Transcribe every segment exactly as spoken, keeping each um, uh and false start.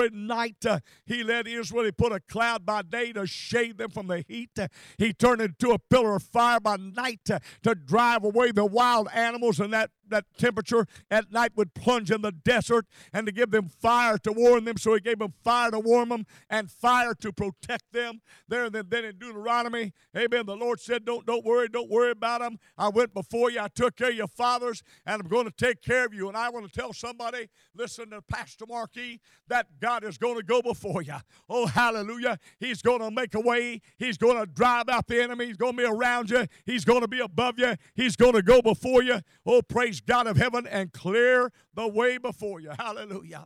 At night, uh, he led Israel. He put a cloud by day to shade them from the heat. Uh, he turned it into a pillar of fire by night uh, to drive away the wild animals, and that, that temperature at night would plunge in the desert, and to give them fire to warm them. So he gave them fire to warm them and fire to protect them. There and then, then in Deuteronomy, amen, the Lord said, don't, don't worry, don't worry about them. I went before you. I took care of your fathers, and I'm going to take care of you. And I want to tell somebody, listen to Pastor Markey, that God God is going to go before you. Oh, hallelujah. He's going to make a way. He's going to drive out the enemy. He's going to be around you. He's going to be above you. He's going to go before you. Oh, praise God of heaven and clear the way before you. Hallelujah.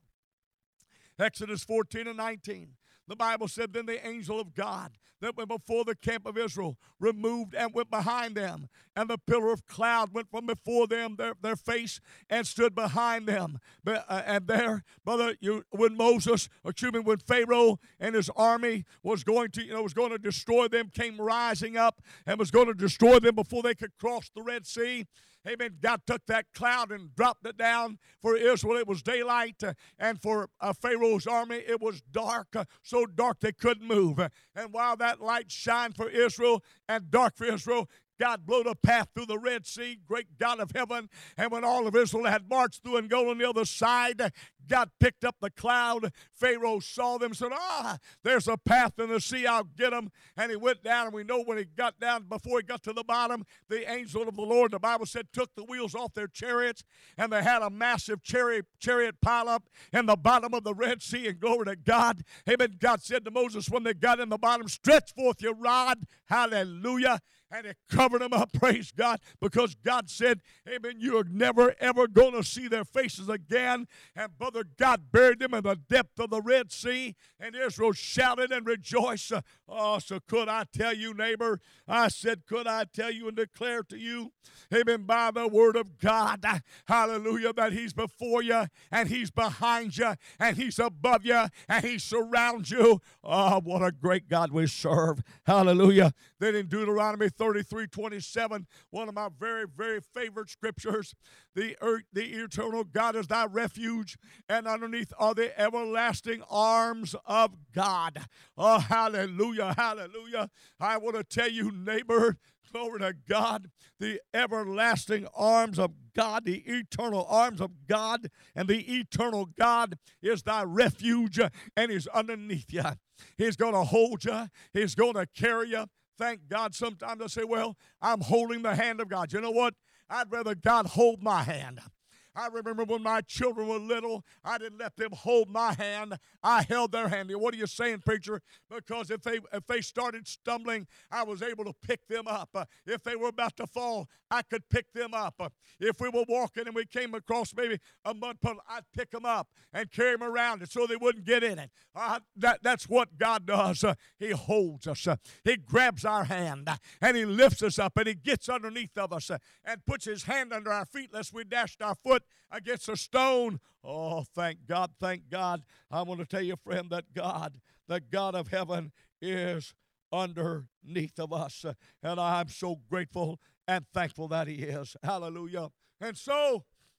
Exodus fourteen and nineteen. The Bible said, then the angel of God that went before the camp of Israel removed and went behind them. And the pillar of cloud went from before them, their, their face, and stood behind them. But, uh, and there, brother, you, when Moses, or excuse me, when Pharaoh and his army was going to, you know, was going to destroy them, came rising up and was going to destroy them before they could cross the Red Sea. Amen. God took that cloud and dropped it down. For Israel, it was daylight, uh, and for uh, Pharaoh's army, it was dark, uh, so dark they couldn't move. Uh, and while that light shined for Israel and dark for Israel, God blew a path through the Red Sea, great God of heaven. And when all of Israel had marched through and gone on the other side, God picked up the cloud. Pharaoh saw them and said, ah, there's a path in the sea. I'll get them. And he went down, and we know when he got down, before he got to the bottom, the angel of the Lord, the Bible said, took the wheels off their chariots, and they had a massive chariot, chariot pile up in the bottom of the Red Sea, and glory to God. Amen. God said to Moses when they got in the bottom, stretch forth your rod. Hallelujah. And it covered them up, praise God, because God said, amen, you are never, ever going to see their faces again. And brother, God buried them in the depth of the Red Sea, and Israel shouted and rejoiced. Oh, so could I tell you, neighbor, I said, could I tell you and declare to you, amen, by the word of God, hallelujah, that he's before you, and he's behind you, and he's above you, and he surrounds you. Oh, what a great God we serve. Hallelujah. Then in Deuteronomy thirty-three twenty-seven, one of my very, very favorite scriptures, the earth, the eternal God is thy refuge, and underneath are the everlasting arms of God. Oh, hallelujah, hallelujah. I want to tell you, neighbor, glory to God, the everlasting arms of God, the eternal arms of God, and the eternal God is thy refuge, and he's underneath you. He's going to hold you. He's going to carry you. Thank God. Sometimes I say, well, I'm holding the hand of God. You know what? I'd rather God hold my hand. I remember when my children were little, I didn't let them hold my hand. I held their hand. What are you saying, preacher? Because if they if they started stumbling, I was able to pick them up. Uh, if they were about to fall, I could pick them up. Uh, if we were walking and we came across maybe a mud puddle, I'd pick them up and carry them around it so they wouldn't get in it. Uh, that, that's what God does. Uh, he holds us. Uh, he grabs our hand uh, and he lifts us up and he gets underneath of us uh, and puts his hand under our feet lest we dashed our foot against a stone. Oh, thank God, thank God. I want to tell you, friend, that God, the God of heaven, is underneath of us. And I'm so grateful and thankful that he is. Hallelujah. And so,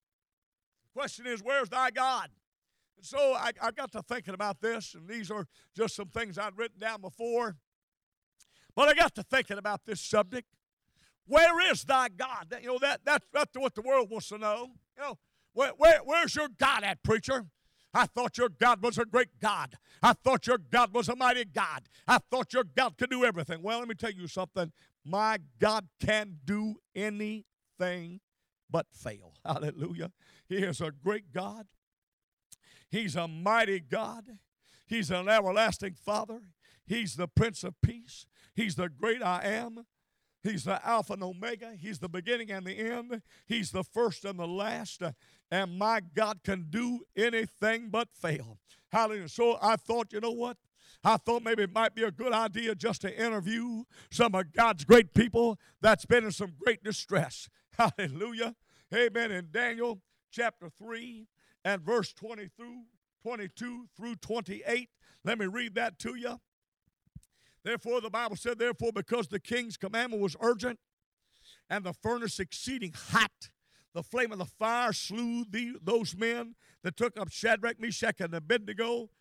the question is, where's thy God? And so I, I got to thinking about this, and these are just some things I'd written down before. But I got to thinking about this subject. Where is thy God? That, you know, that, that's, that's what the world wants to know. You know, where, where, where's your God at, preacher? I thought your God was a great God. I thought your God was a mighty God. I thought your God could do everything. Well, let me tell you something. My God can do anything but fail. Hallelujah. He is a great God. He's a mighty God. He's an everlasting Father. He's the Prince of Peace. He's the great I am. He's the Alpha and Omega. He's the beginning and the end. He's the first and the last. And my God can do anything but fail. Hallelujah. So I thought, you know what? I thought maybe it might be a good idea just to interview some of God's great people that's been in some great distress. Hallelujah. Amen. In Daniel chapter three and verse twenty through twenty-two through twenty-eight. Let me read that to you. Therefore, the Bible said, therefore, because the king's commandment was urgent, and the furnace exceeding hot, the flame of the fire slew the, those men that took up Shadrach, Meshach, and Abednego,